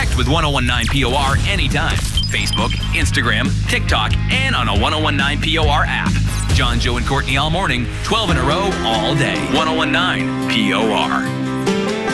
Connect with 1019 POR anytime. Facebook, Instagram, TikTok, and on a 1019 POR app. John, Joe, and Courtney all morning, 12 in a row, all day. 1019 POR.